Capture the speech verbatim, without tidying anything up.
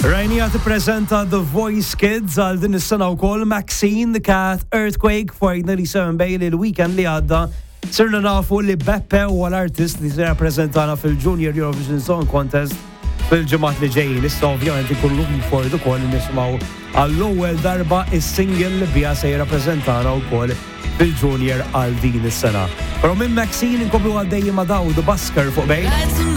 Rajnija tippreżenta The Voice Kids għal din is-sena wkoll Maxine, Cat, Earthquake, Finally Seven Bay li l-weekend li għadda. Sirna nafu li Beppe huwa l-artist li se rappreżentana fil-Junior Eurovision Song Contest fil-ġimgħat li ġejjin. Issa ovvjament ikun looking forward ukoll nisimgħu għall-ewwel darba is-single li biha se jirrappreżentana wkoll fil-Junior għal din is-sena. Però minn Maxine inkomplu għaddejjin ma' daw The Busker fuq bejn.